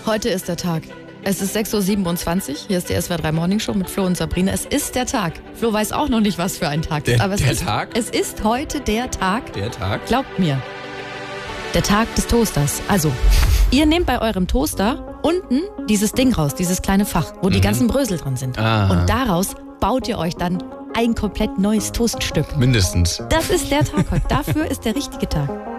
Heute ist der Tag. Es ist 6.27 Uhr. Hier ist die SWR3 Morning Show mit Flo und Sabrina. Es ist der Tag. Flo weiß auch noch nicht, was für ein Tag ist. Aber Tag? Es ist heute der Tag. Der Tag? Glaubt mir. Der Tag des Toasters. Also, ihr nehmt bei eurem Toaster unten dieses Ding raus, dieses kleine Fach, wo die ganzen Brösel drin sind. Aha. Und daraus baut ihr euch dann ein komplett neues Toaststück. Mindestens. Das ist der Tag heute. Dafür ist der richtige Tag.